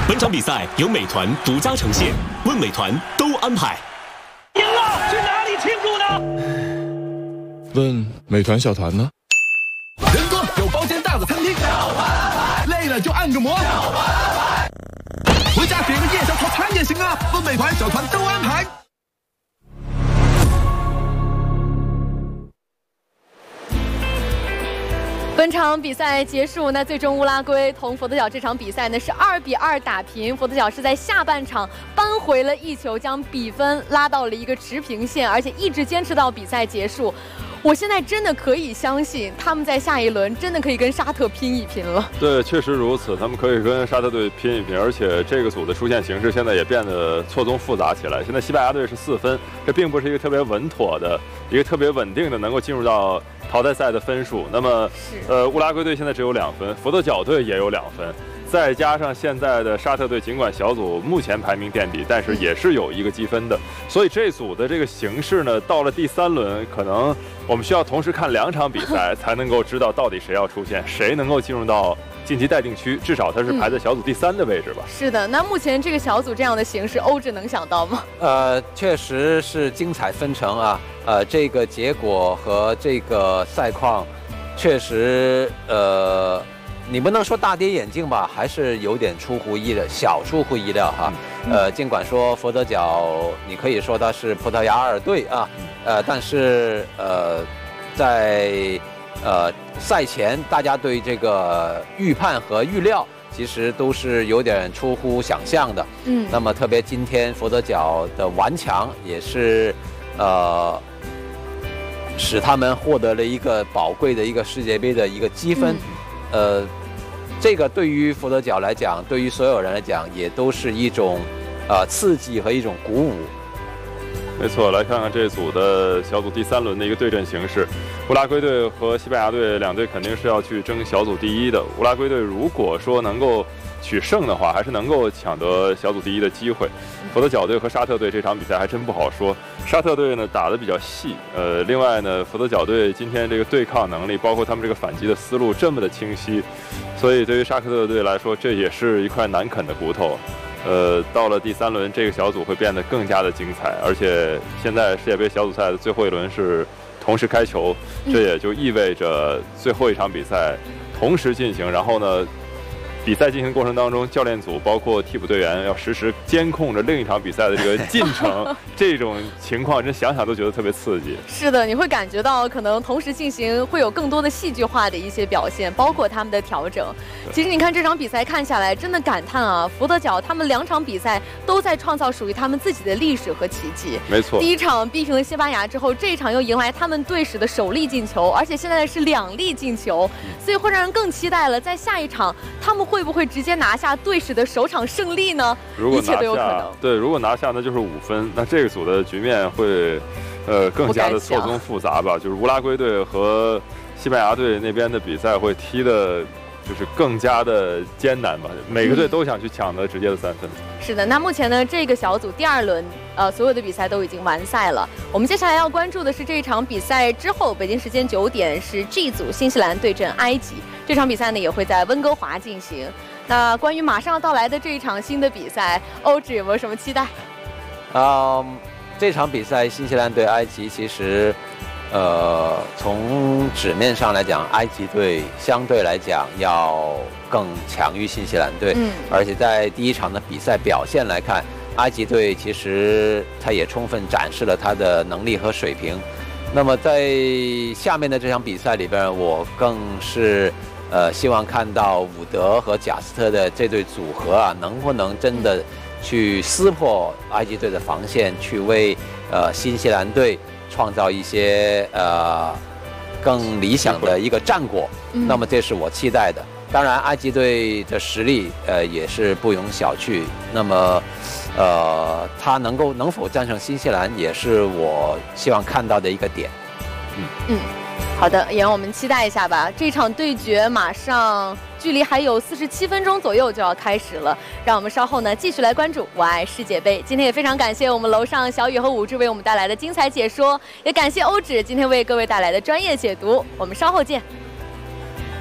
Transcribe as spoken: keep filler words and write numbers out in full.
本场比赛由美团独家呈现，问美团都安排。 赢了，去哪里庆祝呢？ 问美团小团呢？ 人多有包间大的餐厅，累了就按个摩，回家点个夜宵套餐也行啊。问美团小团都安排。 本场比赛结束，那最终乌拉圭同佛得角这场比赛呢是二比二打平，佛得角是在下半场扳回了一球，将比分拉到了一个持平线，而且一直坚持到比赛结束。我现在真的可以相信，他们在下一轮真的可以跟沙特拼一拼了。 对，确实如此，他们可以跟沙特队拼一拼，而且这个组的出线形势现在也变得错综复杂起来。现在西班牙队是四分，这并不是一个特别稳妥的、一个特别稳定的能够进入到淘汰赛的分数。那么，呃，乌拉圭队现在只有两分，佛得角队也有两分。再加上现在的沙特队，尽管小组目前排名垫底，但是也是有一个积分的，所以这组的这个形势呢，到了第三轮，可能我们需要同时看两场比赛，才能够知道到底谁要出现，谁能够进入到晋级待定区，至少他是排在小组第三的位置吧。 嗯、是的，那目前这个小组这样的形势，欧指能想到吗？ 呃，确实是精彩纷呈啊，呃，这个结果和这个赛况，确实呃。你不能说大跌眼镜吧，还是有点出乎意料，小出乎意料哈。呃，尽管说佛得角，你可以说它是葡萄牙二队啊，呃，但是呃，在呃赛前，大家对这个预判和预料其实都是有点出乎想象的。嗯，那么特别今天佛得角的顽强也是呃使他们获得了一个宝贵的一个世界杯的一个积分。嗯呃，这个对于佛得角来讲，对于所有人来讲，也都是一种呃刺激和一种鼓舞。 没错，来看看这组的小组第三轮的一个对阵形势。乌拉圭队和西班牙队两队肯定是要去争小组第一的。乌拉圭队如果说能够取胜的话，还是能够抢得小组第一的机会。佛得角队和沙特队这场比赛还真不好说。沙特队呢打得比较细，呃，另外呢，佛得角队今天这个对抗能力，包括他们这个反击的思路这么的清晰，所以对于沙特队来说，这也是一块难啃的骨头。呃，到了第三轮，这个小组会变得更加的精彩，而且现在世界杯小组赛的最后一轮是同时开球，这也就意味着最后一场比赛同时进行，然后呢，比赛进行过程当中，教练组包括替补队员要实时监控着另一场比赛的这个进程，这种情况真想想都觉得特别刺激。 是的，你会感觉到可能同时进行会有更多的戏剧化的一些表现，包括他们的调整。其实你看这场比赛看下来，真的感叹啊，佛得角他们两场比赛都在创造属于他们自己的历史和奇迹。 没错， 第一场逼平了西班牙之后，这一场又迎来他们队史的首粒进球，而且现在是两粒进球，所以会让人更期待了，在下一场他们会不会直接拿下队史的首场胜利呢？ 如果拿下， 一切都有可能。 对，如果拿下那就是五分，那这个组的局面会，呃，更加的错综复杂吧。就是乌拉圭队和西班牙队那边的比赛会踢的，就是更加的艰难吧。每个队都想去抢得直接的三分。 嗯、是的，那目前呢，这个小组第二轮，呃，所有的比赛都已经完赛了。我们接下来要关注的是这一场比赛之后，北京时间九点是 G 组新西兰对阵埃及。这场比赛呢也会在温哥华进行。那关于马上要到来的这一场新的比赛，欧指有没有什么期待？ 嗯，这场比赛新西兰对埃及，其实，呃，从纸面上来讲，埃及队相对来讲要更强于新西兰队，嗯，而且在第一场的比赛表现来看，埃及队其实他也充分展示了他的能力和水平。那么在下面的这场比赛里边，我更是。呃，希望看到伍德和贾斯特的这对组合啊，能不能真的去撕破埃及队的防线，去为呃新西兰队创造一些呃更理想的一个战果。嗯、那么这是我期待的。当然，埃及队的实力呃也是不容小觑。那么，呃，他能够能否战胜新西兰，也是我希望看到的一个点。 嗯嗯。好的，也让我们期待一下吧。这场对决马上距离还有四十七分钟左右就要开始了，让我们稍后呢继续来关注我爱世界杯。今天也非常感谢我们楼上小雨和武志为我们带来的精彩解说，也感谢欧指今天为各位带来的专业解读。我们稍后见。